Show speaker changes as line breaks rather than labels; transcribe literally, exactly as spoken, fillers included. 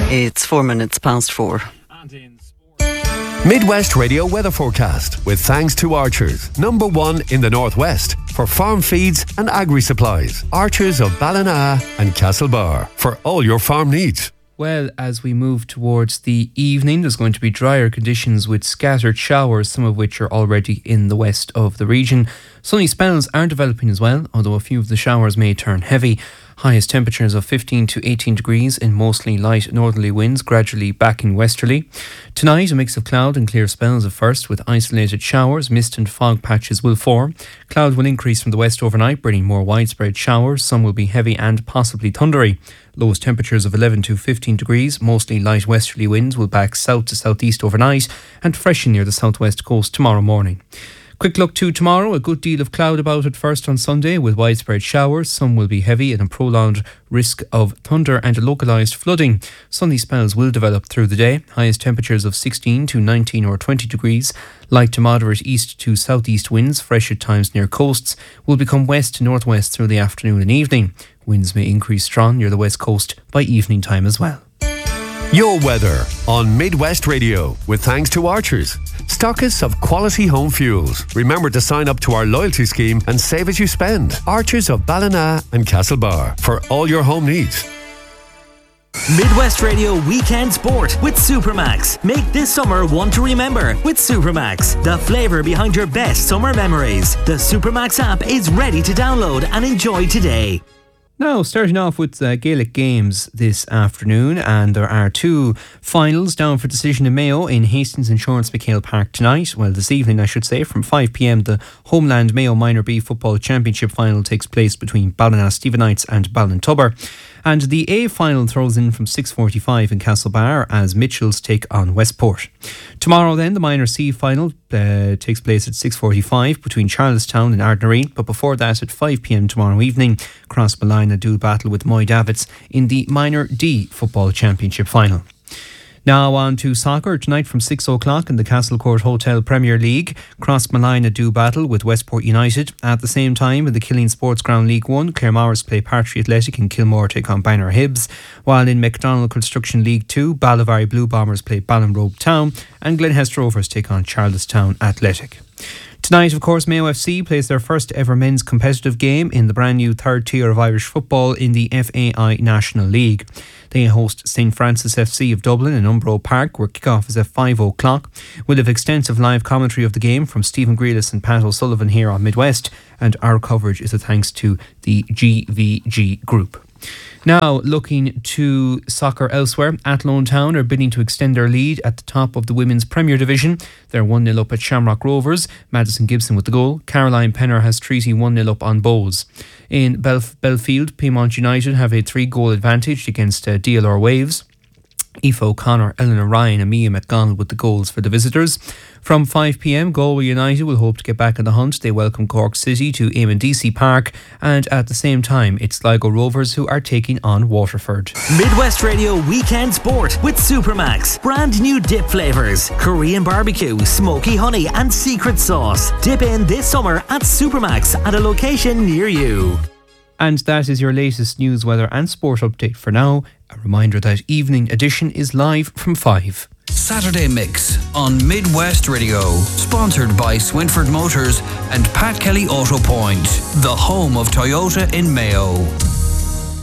It's four minutes past four.
Midwest Radio weather forecast with thanks to Archers, number one in the northwest for farm feeds and agri supplies. Archers of Ballina and Castlebar for all your farm needs.
Well, as we move towards the evening, there's going to be drier conditions with scattered showers, some of which are already in the west of the region. Sunny spells are developing as well, although a few of the showers may turn heavy. Highest temperatures of fifteen to eighteen degrees in mostly light northerly winds, gradually backing westerly. Tonight, a mix of cloud and clear spells at first, with isolated showers. Mist and fog patches will form. Cloud will increase from the west overnight, bringing more widespread showers. Some will be heavy and possibly thundery. Lowest temperatures of eleven to fifteen degrees. Mostly light westerly winds will back south to southeast overnight and freshen near the southwest coast tomorrow morning. Quick look to tomorrow, a good deal of cloud about at first on Sunday with widespread showers. Some will be heavy and a prolonged risk of thunder and a localised flooding. Sunny spells will develop through the day. Highest temperatures of sixteen to nineteen or twenty degrees. Light to moderate east to southeast winds, fresh at times near coasts, will become west to northwest through the afternoon and evening. Winds may increase strong near the west coast by evening time as well.
Your weather on Midwest Radio with thanks to Archers, stockists of quality home fuels. Remember to sign up to our loyalty scheme and save as you spend. Archers of Ballina and Castlebar for all your home needs.
Midwest Radio Weekend Sport with Supermax. Make this summer one to remember with Supermax, the flavour behind your best summer memories. The Supermax app is ready to download and enjoy today.
Now, starting off with uh, Gaelic games this afternoon, and there are two finals down for decision in Mayo in Hastings Insurance McHale Park tonight. Well, this evening, I should say, from five p.m, the Homeland Mayo Minor B Football Championship final takes place between Ballina Stephenites and Ballintubber. And the A final throws in from six forty-five in Castlebar as Mitchells take on Westport. Tomorrow then, the Minor C final uh, takes place at six forty-five between Charlestown and Ardnaree. But before that, at five p.m. tomorrow evening, Crossmolina do battle with Moy Davits in the Minor D Football Championship final. Now on to soccer. Tonight from six o'clock in the Castlecourt Hotel Premier League, Crossmolina do battle with Westport United. At the same time, in the Killeen Sports Ground League one, Claremorris play Partry Athletic and Kilmore take on Banner Hibs. While in McDonald Construction League two, Ballyvary Blue Bombers play Ballinrobe Town and Glenhester Rovers take on Charlestown Athletic. Tonight, of course, Mayo F C plays their first ever men's competitive game in the brand new third tier of Irish football in the F A I National League. They host St Francis F C of Dublin in Umbro Park, where kick-off is at five o'clock. We'll have extensive live commentary of the game from Stephen Grealis and Pat O'Sullivan here on Midwest, and our coverage is a thanks to the G V G Group. Now, looking to soccer elsewhere, Athlone Town are bidding to extend their lead at the top of the Women's Premier Division. They're one nil up at Shamrock Rovers, Madison Gibson with the goal. Caroline Penner has Treaty one nil up on Bowes. In Belf- Belfield, Piedmont United have a three-goal advantage against uh, D L R Waves. Aoife O'Connor, Eleanor Ryan and Mia McDonald with the goals for the visitors. From five p.m, Galway United will hope to get back in the hunt. They welcome Cork City to Eamon D C Park, and at the same time it's Sligo Rovers who are taking on Waterford.
Midwest Radio Weekend Sport with Supermax. Brand new dip flavours, Korean barbecue, smoky honey and secret sauce. Dip in this summer at Supermax at a location near you.
And that is your latest news, weather and sport update for now. A reminder that evening edition is live from five.
Saturday Mix on Midwest Radio, sponsored by Swinford Motors and Pat Kelly Auto Point, the home of Toyota in Mayo.